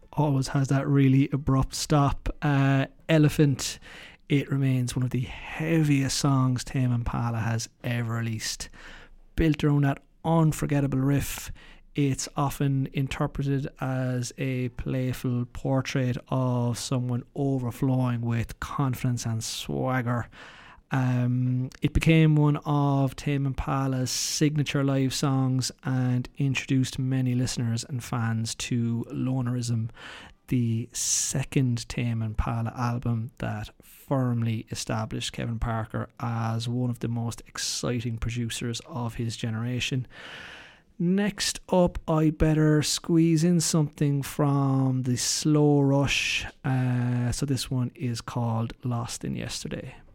always has that really abrupt stop. Elephant, it remains one of the heaviest songs Tame Impala has ever released. Built around that unforgettable riff, it's often interpreted as a playful portrait of someone overflowing with confidence and swagger. It became one of Tame Impala's signature live songs and introduced many listeners and fans to Lonerism, the second Tame Impala album that firmly established Kevin Parker as one of the most exciting producers of his generation. Next up, I better squeeze in something from the Slow Rush. So this one is called Lost in Yesterday.